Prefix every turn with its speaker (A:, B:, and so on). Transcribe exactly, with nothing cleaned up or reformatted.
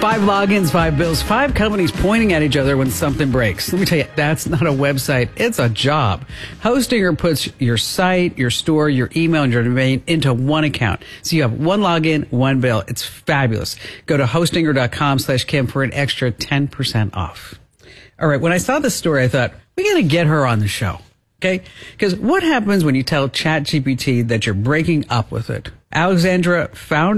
A: Five logins, five bills, five companies pointing at each other when something breaks. Let me tell you, that's not a website. It's a job. Hostinger puts your site, your store, your email, and your domain into one account. So you have one login, one bill. It's fabulous. Go to hostinger.com slash Kim for an extra ten percent off. All right. When I saw this story, I thought, we got to get her on the show. Okay? Because what happens when you tell ChatGPT that you're breaking up with it? Alexandra found